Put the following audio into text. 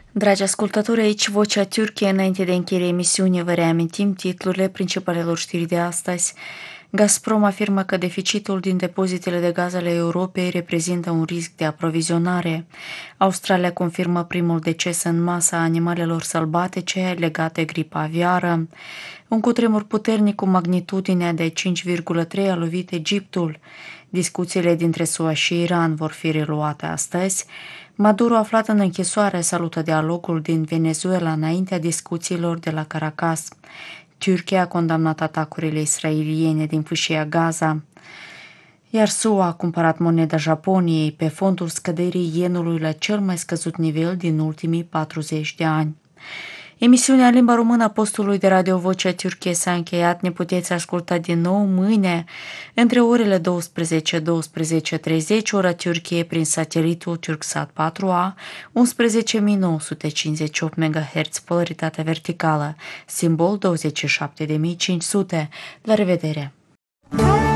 Dragi ascultători, aici Vocea Turciei. Înainte de încheierea emisiunii, vă reamintim titlurile principalelor știri de astăzi. Gazprom afirmă că deficitul din depozitele de gaz ale Europei reprezintă un risc de aprovizionare. Australia confirmă primul deces în masă a animalelor sălbatice legate gripa aviară. Un cutremur puternic cu magnitudinea de 5,3 a lovit Egiptul. Discuțiile dintre SUA și Iran vor fi reluate astăzi. Maduro, aflat în închisoare, salută dialogul din Venezuela înaintea discuțiilor de la Caracas. Turcia a condamnat atacurile israeliene din fâșia Gaza. Iar SUA a cumpărat moneda Japoniei pe fondul scăderii ienului la cel mai scăzut nivel din ultimii 40 de ani. Emisiunea în limba română a postului de radio Vocea Turciei s-a încheiat. Ne puteți asculta din nou mâine între orele 12-12:30 ora Turciei prin satelitul Turksat 4A 11.958 MHz polaritate verticală, simbol 27.500. La revedere!